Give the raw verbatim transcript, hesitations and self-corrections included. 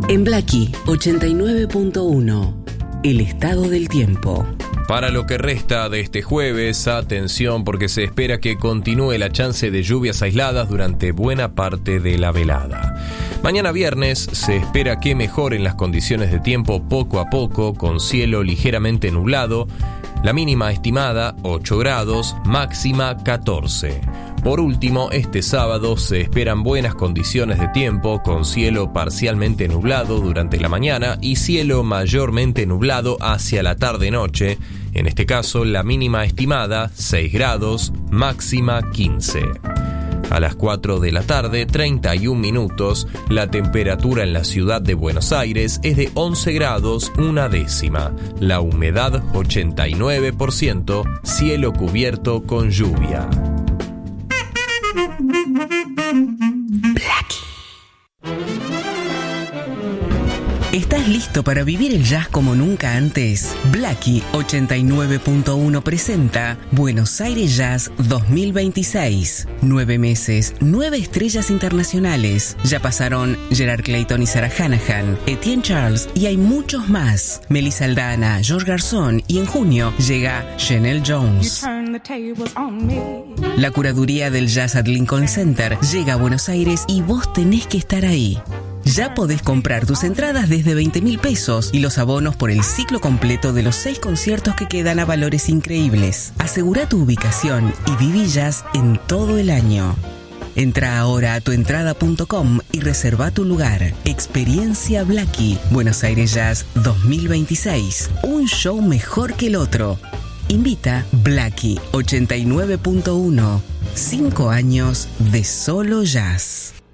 En Blackie ochenta y nueve punto uno, el estado del tiempo. Para lo que resta de este jueves, atención porque se espera que continúe la chance de lluvias aisladas durante buena parte de la velada. Mañana viernes se espera que mejoren las condiciones de tiempo poco a poco, con cielo ligeramente nublado, la mínima estimada ocho grados, máxima catorce. Por último, este sábado se esperan buenas condiciones de tiempo, con cielo parcialmente nublado durante la mañana y cielo mayormente nublado hacia la tarde-noche. En este caso, la mínima estimada seis grados, máxima quince. A las cuatro de la tarde, treinta y un minutos, la temperatura en la ciudad de Buenos Aires es de once grados, una décima. La humedad ochenta y nueve por ciento, cielo cubierto con lluvia. Blackie. ¿Estás listo para vivir el jazz como nunca antes? Blackie ochenta y nueve punto uno presenta Buenos Aires Jazz dos mil veintiséis. Nueve meses, nueve estrellas internacionales. Ya pasaron Gerard Clayton y Sarah Hanahan, Etienne Charles y hay muchos más. Melissa Aldana, George Garzón y en junio llega Janelle Jones. La curaduría del Jazz at Lincoln Center llega a Buenos Aires y vos tenés que estar ahí. Ya podés comprar tus entradas desde veinte mil pesos y los abonos por el ciclo completo de los seis conciertos que quedan a valores increíbles. Asegura tu ubicación y viví jazz en todo el año. Entra ahora a tuentrada punto com y reserva tu lugar. Experiencia Blackie, Buenos Aires Jazz dos mil veintiséis. Un show mejor que el otro. Invita Blackie ochenta y nueve punto uno. Cinco años de solo jazz.